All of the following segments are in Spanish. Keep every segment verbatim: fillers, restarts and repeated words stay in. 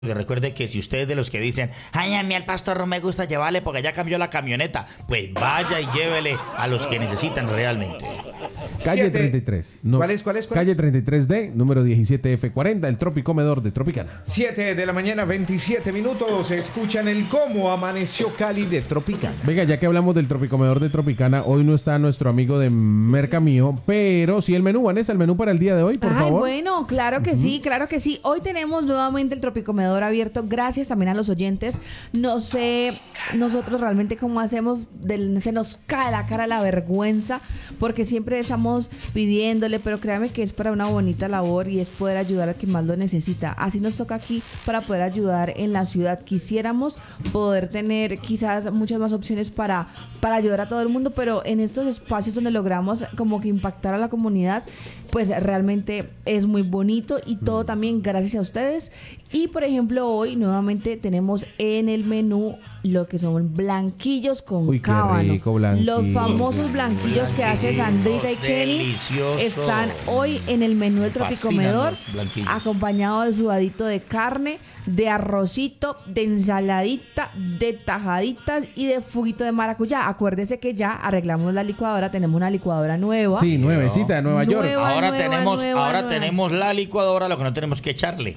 Que recuerde que si usted es de los que dicen, ay, a mí al pastor no me gusta llevarle porque ya cambió la camioneta, pues vaya y llévele a los que necesitan realmente. Calle Siete. treinta y tres. No, ¿Cuál es, cuál es, cuál Calle es? treinta y tres D, número diecisiete F cuarenta, el Tropicomedor de Tropicana. siete de la mañana, veintisiete minutos. Escuchan el cómo amaneció Cali de Tropicana. Venga, ya que hablamos del Tropicomedor de Tropicana, hoy no está nuestro amigo de Mercamío, pero sí el menú, Vanessa, el menú para el día de hoy, por Ay, favor. bueno, claro que uh-huh. sí, claro que sí. Hoy tenemos nuevamente el Tropicomedor abierto, gracias también a los oyentes. No sé nosotros realmente cómo hacemos, del, se nos cae la cara la vergüenza, porque siempre estamos pidiéndole, pero créame que es para una bonita labor y es poder ayudar a quien más lo necesita. Así nos toca aquí para poder ayudar en la ciudad. Quisiéramos poder tener quizás muchas más opciones para, para ayudar a todo el mundo, pero en estos espacios donde logramos como que impactar a la comunidad, pues realmente es muy bonito y todo también gracias a ustedes. Y por ejemplo, hoy nuevamente tenemos en el menú lo que son blanquillos con Uy, qué cábano. rico, blanquillo. Los famosos blanquillos que hace Sandrita y Kenny Delicioso. están hoy en el menú del Tropicomedor, blanquillos. acompañado de sudadito de carne, de arrocito, de ensaladita, de tajaditas y de juguito de maracuyá. Acuérdese que ya arreglamos la licuadora, tenemos una licuadora nueva. Sí, nuevecita de Nueva York. Nueva. Ahora nueva, tenemos, nueva, ahora nueva. tenemos la licuadora, lo que no tenemos que echarle.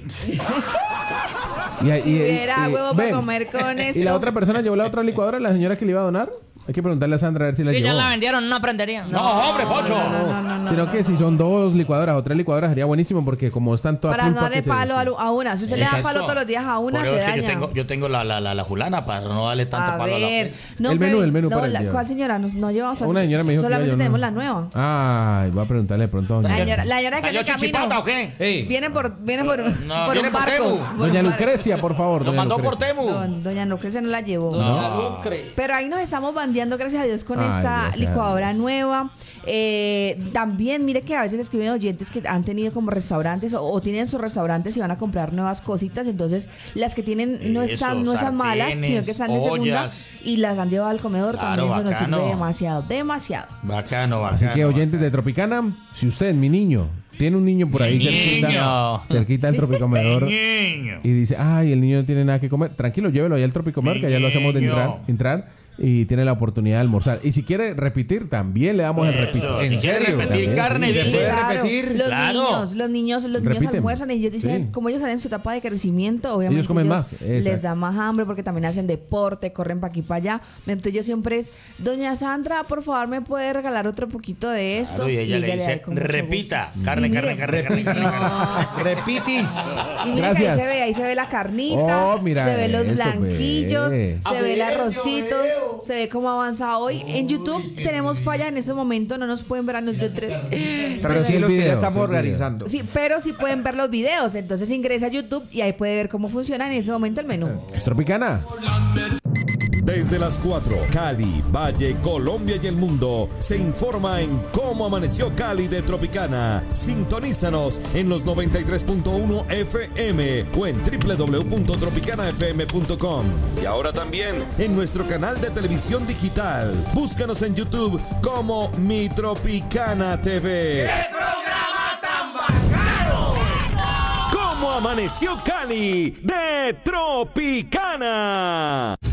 Y, y, y, Hubiera y- huevo ven, para comer con esto. ¿Y la otra persona llevó la otra licuadora, la señora que le iba a donar? Hay que preguntarle a Sandra a ver si la Si llevó. ya la vendieron, no aprenderían. No, hombre, Pocho. No, no, no, no, Sino no. que si son dos licuadoras o tres licuadoras sería buenísimo porque como están todas Para no pulpa darle que se- palo a, a una. Si usted le da Exacto. palo todos los días a una, Por se eso es que daña. yo tengo, yo tengo la, la, la, la julana para no darle tanto A palo ver. a la No, El menú, Kevin, el menú no, para el la- día. ¿Cuál señora? No, no llevamos Una señora me dijo que solamente iba a tenemos llevar la una. nueva. Ay, voy a preguntarle de pronto a doña La señora, la señora que ¿Salió viene en chichipata o camino. qué? Ey, Viene por, viene por, No, por viene un por barco. Temu. por Doña un barco. Lucrecia, por favor. Lo doña mandó por Lucrecia. Temu. Don- Doña Lucrecia no la llevó. No. Pero ahí nos estamos bandeando, gracias a Dios, con Ay, esta gracias a licuadora Dios. nueva. Eh, también, mire que a veces escriben oyentes que han tenido como restaurantes o, o tienen sus restaurantes y van a comprar nuevas cositas. Entonces, las que tienen no Eso, están, no están malas, sartenes, sino que están de segunda ollas. y las han llevado al comedor. Claro, también eso nos bacano. sirve demasiado, demasiado. Bacano, bacano. Así que oyentes de Tropicana, si usted, mi niño, tiene un niño por ahí Mi cerquita, niño. cerquita del Tropicomedor Niño. y dice, ay, el niño no tiene nada que comer, tranquilo, llévelo allá al Tropicomedor, que allá lo hacemos de Niño. entrar, entrar y tiene la oportunidad de almorzar. Y si quiere repetir, también le damos el Eso, repito. si ¿En quiere serio? repetir También, carne, sí. ¿Se dice. puede Claro, repetir? Los Claro. niños, los niños, los niños Repiten. almuerzan y ellos dicen, Sí. como ellos están en su etapa de crecimiento, obviamente Ellos comen más, les exacto. da más hambre porque también hacen deporte, corren para aquí para allá. Entonces yo siempre es, doña Sandra, por favor, ¿me puede regalar otro poquito de esto? Claro, y ella le da dice, con mucho repita, gusto. carne, Y carne, mire, carne, carne, carne, carne. repitis. Y mire Gracias. que ahí se ve, ahí se ve la carnita, Oh, mira se ve los eso, blanquillos, ve. se ve el arrocito, se ve cómo avanza hoy. En YouTube tenemos falla en ese momento, no nos pueden ver a nosotros. Pero sí el Tranquilos que ya video, estamos sí el video. organizando. Sí, pero sí pueden ver los videos. Entonces ingresa a YouTube y ahí puede ver cómo funciona en ese momento el menú. Es Tropicana. Desde las cuatro, Cali, Valle, Colombia y el mundo, se informa en cómo amaneció Cali de Tropicana. Sintonízanos en los noventa y tres punto uno F M o en doble u doble u doble u punto tropicana f m punto com. Y ahora también en nuestro canal de televisión digital. Búscanos en YouTube como Mi Tropicana T V. ¡Qué programa tan bacano! ¿Cómo amaneció Cali de Tropicana?